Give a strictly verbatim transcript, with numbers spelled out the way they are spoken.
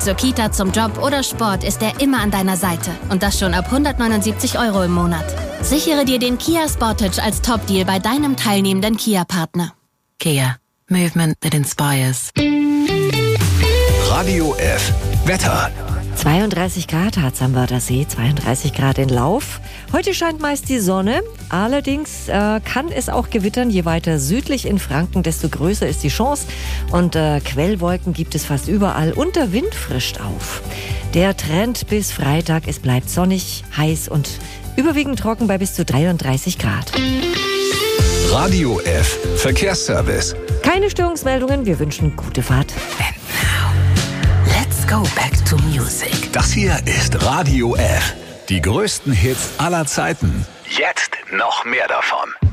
Zur Kita, zum Job oder Sport ist er immer an deiner Seite. Und das schon ab hundertneunundsiebzig Euro im Monat. Sichere dir den Kia Sportage als Top-Deal bei deinem teilnehmenden Kia-Partner. Kia. Movement that inspires. Radio F. Wetter. zweiunddreißig Grad hat's am Wörthersee, zweiunddreißig Grad in Lauf. Heute scheint meist die Sonne. Allerdings äh, kann es auch gewittern. Je weiter südlich in Franken, desto größer ist die Chance. Und äh, Quellwolken gibt es fast überall. Und der Wind frischt auf. Der Trend bis Freitag, es bleibt sonnig, heiß und überwiegend trocken bei bis zu dreiunddreißig Grad. Radio F. Verkehrsservice. Keine Störungsmeldungen, wir wünschen gute Fahrt. And now, let's go back to music. Das hier ist Radio F. Die größten Hits aller Zeiten. Jetzt noch mehr davon.